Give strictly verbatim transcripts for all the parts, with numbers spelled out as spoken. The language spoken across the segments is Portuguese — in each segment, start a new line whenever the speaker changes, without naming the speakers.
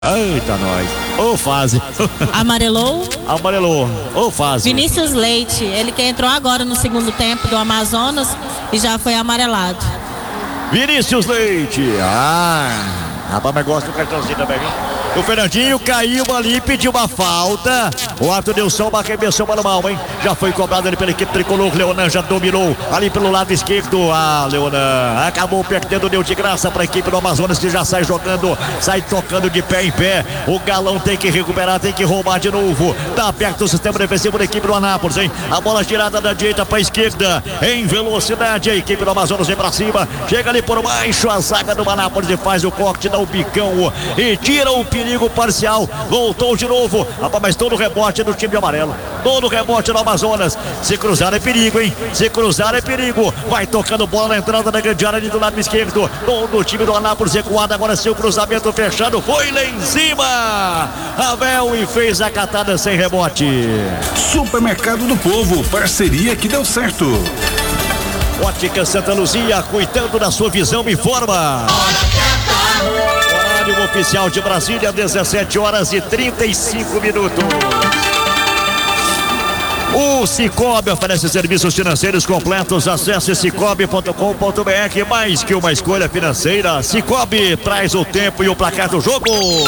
Eita, nós. Ô, fase.
Amarelou.
Amarelou. Ô, fase.
Vinícius Leite, ele que entrou agora no segundo tempo do Amazonas e já foi amarelado.
Vinícius Leite. Ah, rapaz, mas gosta do cartãozinho também, viu? O Fernandinho caiu ali, pediu uma falta. O Arthur deu só uma arremessão para o mal, hein? Já foi cobrado ali pela equipe tricolor. Leonan já dominou ali pelo lado esquerdo. Ah, Leonan acabou perdendo, deu de graça para a equipe do Amazonas, que já sai jogando, sai tocando de pé em pé. O Galão tem que recuperar, tem que roubar de novo. Tá perto o sistema defensivo da equipe do Anápolis, hein? A bola girada da direita para a esquerda. Em velocidade, a equipe do Amazonas vem para cima. Chega ali por baixo, a zaga do Anápolis e faz o corte, dá o bicão e tira o perigo parcial. Voltou de novo. Rapaz, mas todo rebote do time amarelo. Todo rebote do Amazonas. Se cruzar é perigo, hein? Se cruzar é perigo. Vai tocando bola na entrada da grande área ali do lado esquerdo. Todo o time do Anápolis recuado. Agora seu cruzamento fechado. Foi lá em cima. Ravel e fez a catada sem rebote.
Supermercado do Povo. Parceria que deu certo.
Ótica Santa Luzia, cuidando da sua visão, informa. Horário oficial de Brasília, dezessete horas e trinta e cinco minutos. O Cicobi oferece serviços financeiros completos. Acesse cicobi ponto com ponto br. Mais que uma escolha financeira, Cicobi traz o tempo e o placar do jogo.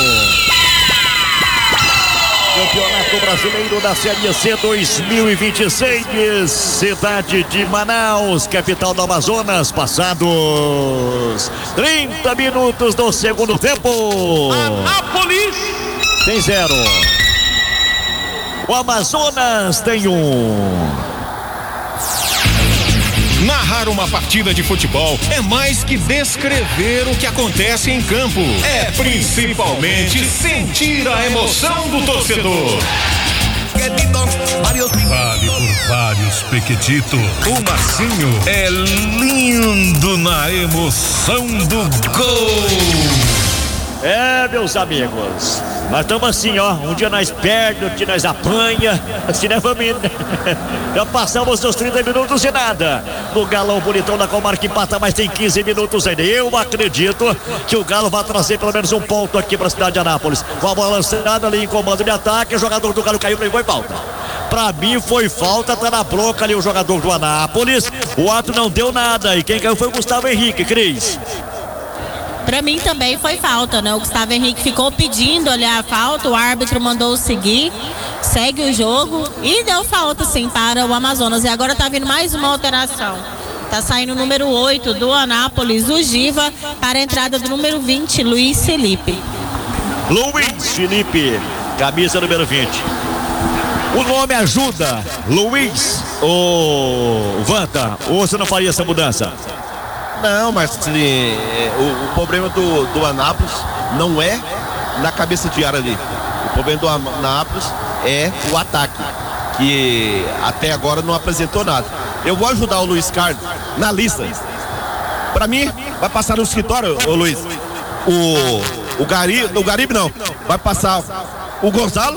Campeonato Brasileiro da Série C dois mil e vinte e seis, cidade de Manaus, capital do Amazonas, passados trinta minutos do segundo tempo.
Anápolis
tem zero. O Amazonas tem um.
Narrar uma partida de futebol é mais que descrever o que acontece em campo. É principalmente sentir a emoção do torcedor.
Vale por vários, Pequetito. O Marcinho é lindo na emoção do gol.
É, meus amigos, nós estamos assim, ó, um dia nós perdemos, outro dia nós apanha, assim nós vamos indo. Já passamos dos trinta minutos e nada. No Galão bonitão da comarca empata, mas tem quinze minutos ainda. Eu acredito que o Galo vai trazer pelo menos um ponto aqui para a cidade de Anápolis. Com a bola lançada ali em comando de ataque, o jogador do Galo caiu, levou e falta. Pra mim foi falta, tá na bronca ali o jogador do Anápolis. O ato não deu nada e quem caiu foi o Gustavo Henrique, Cris.
Pra mim também foi falta, né? O Gustavo Henrique ficou pedindo olhar a falta, o árbitro mandou seguir, segue o jogo e deu falta sim para o Amazonas. E agora tá vindo mais uma alteração. Tá saindo o número oito do Anápolis, o Giva, para a entrada do número vinte, Luiz Felipe.
Luiz Felipe, camisa número vinte. O nome ajuda, Luiz ou Vanta, ou você não faria essa mudança?
Não, mas se, o, o problema do, do Anápolis não é na cabeça de área ali. O problema do Anápolis é o ataque, que até agora não apresentou nada. Eu vou ajudar o Luiz Carlos na lista. Pra mim, vai passar no escritório, ô Luiz, o, o Garibe, o Garibe não, vai passar o Gonzalo,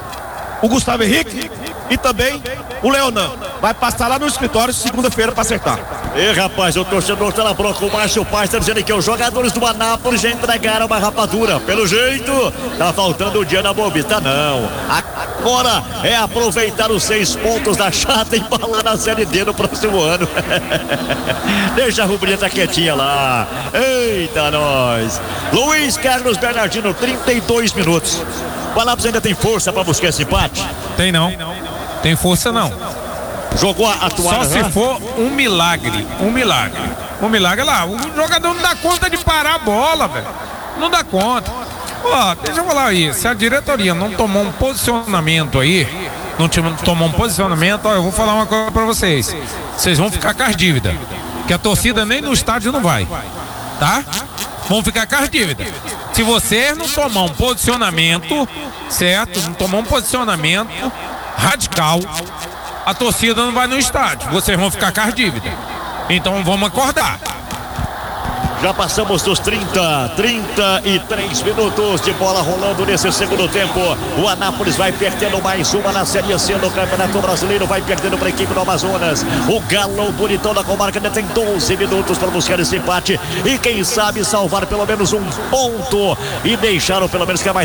o Gustavo Henrique e também o Leonan. Vai passar lá no escritório segunda-feira para acertar.
E rapaz, o torcedor tá na bronca. O Márcio Paz está dizendo que os jogadores do Anápolis já entregaram uma rapadura. Pelo jeito, tá faltando o dia na Bovista. Não. Agora é aproveitar os seis pontos da chata e embalar na Série D no próximo ano. Deixa a rubrinha tá quietinha lá. Eita, nós. Luiz Carlos Bernardino, trinta e dois minutos. O Anápolis ainda tem força para buscar esse empate?
Tem não. Tem força não.
Jogou a toalha.
Só se for um milagre. Um milagre. Um milagre lá. O jogador não dá conta de parar a bola, velho. Não dá conta. Ó, deixa eu falar aí. Se a diretoria não tomou um posicionamento aí, não tomou um posicionamento, ó, eu vou falar uma coisa pra vocês. Vocês vão ficar com as dívidas. Que a torcida nem no estádio não vai. Tá? Vão ficar com as dívidas. Se vocês não tomar um posicionamento, certo? Não tomar um posicionamento radical, a torcida não vai no estádio. Vocês vão ficar com as dívidas. Então vamos acordar.
Já passamos dos trinta, trinta e três minutos de bola rolando nesse segundo tempo. O Anápolis vai perdendo mais uma na Série C do Campeonato Brasileiro, vai perdendo para a equipe do Amazonas. O Galo bonitão da comarca ainda tem doze minutos para buscar esse empate e quem sabe salvar pelo menos um ponto e deixar pelo menos que é mais